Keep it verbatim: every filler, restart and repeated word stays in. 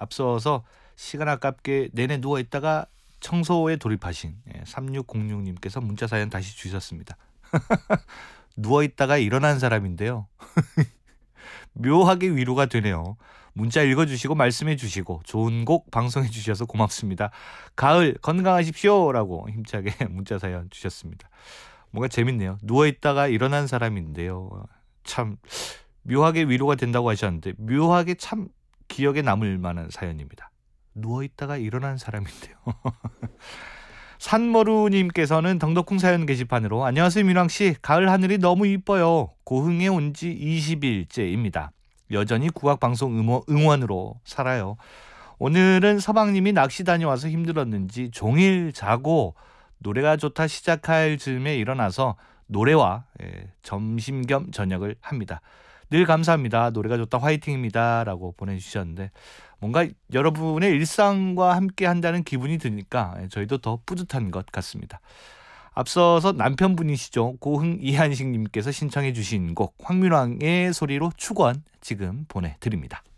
앞서서 시간 아깝게 내내 누워있다가 청소에 돌입하신 삼육공육님께서 문자 사연 다시 주셨습니다. 누워있다가 일어난 사람인데요. 묘하게 위로가 되네요. 문자 읽어주시고 말씀해주시고 좋은 곡 방송해주셔서 고맙습니다. 가을 건강하십시오 라고 힘차게 문자 사연 주셨습니다. 뭔가 재밌네요. 누워있다가 일어난 사람인데요. 참 묘하게 위로가 된다고 하셨는데 묘하게 참 기억에 남을 만한 사연입니다. 누워있다가 일어난 사람인데요. 산머루님께서는 덩덕쿵 사연 게시판으로 안녕하세요 민왕씨, 가을 하늘이 너무 이뻐요. 고흥에 온 지 이십 일째입니다. 여전히 국악방송 응원으로 살아요. 오늘은 서방님이 낚시 다녀와서 힘들었는지 종일 자고 노래가 좋다 시작할 즈음에 일어나서 노래와 예, 점심 겸 저녁을 합니다. 늘 감사합니다. 노래가 좋다 화이팅입니다 라고 보내주셨는데 뭔가 여러분의 일상과 함께 한다는 기분이 드니까 저희도 더 뿌듯한 것 같습니다. 앞서서 남편분이시죠. 고흥 이한식님께서 신청해 주신 곡 황민왕의 소리로 축원 지금 보내드립니다.